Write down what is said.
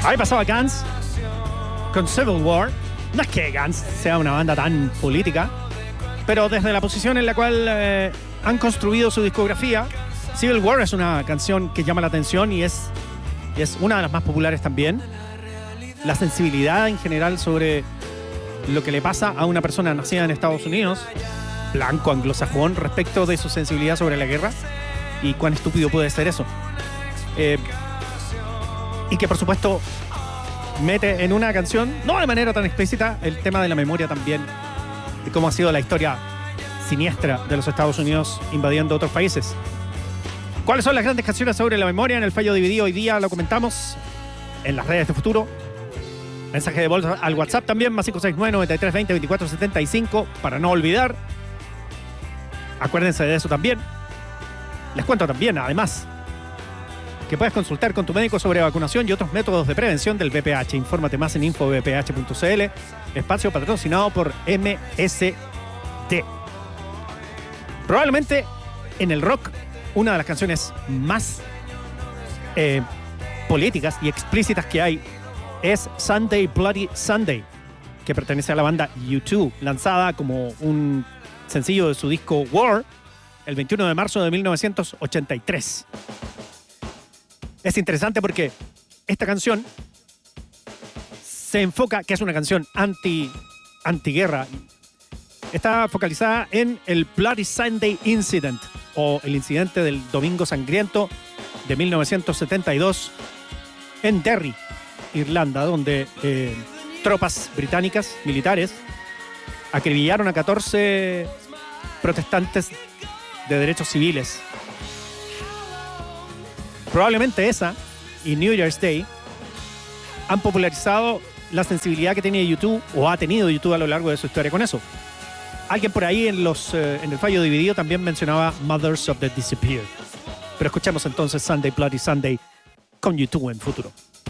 Ahí pasaba Guns con Civil War. No es que Guns sea una banda tan política, pero desde la posición en la cual han construido su discografía, Civil War es una canción que llama la atención y es una de las más populares también. La sensibilidad en general sobre lo que le pasa a una persona nacida en Estados Unidos, blanco, anglosajón, respecto de su sensibilidad sobre la guerra y cuán estúpido puede ser eso. Y que por supuesto mete en una canción, no de manera tan explícita, el tema de la memoria también, de cómo ha sido la historia siniestra de los Estados Unidos invadiendo otros países. ¿Cuáles son las grandes canciones sobre la memoria? En el fallo dividido hoy día lo comentamos en las redes de Futuro. Mensaje de voz al WhatsApp también, más 569-9320-2475, para no olvidar. Acuérdense de eso también. Les cuento también, además, que puedes consultar con tu médico sobre vacunación y otros métodos de prevención del VPH. Infórmate más en infovph.cl, espacio patrocinado por MST. Probablemente en el rock, una de las canciones más políticas y explícitas que hay es Sunday Bloody Sunday, que pertenece a la banda U2, lanzada como un sencillo de su disco War el 21 de marzo de 1983. Es interesante porque esta canción se enfoca, que es una canción antiguerra, está focalizada en el Bloody Sunday Incident, o el incidente del Domingo Sangriento de 1972 en Derry, Irlanda, donde tropas británicas, militares, acribillaron a 14 protestantes de derechos civiles. Probablemente esa y New Year's Day han popularizado la sensibilidad que tiene YouTube, o ha tenido YouTube a lo largo de su historia con eso. Alguien por ahí en el fallo dividido también mencionaba Mothers of the Disappeared. Pero escuchemos entonces Sunday Bloody Sunday con YouTube en Futuro.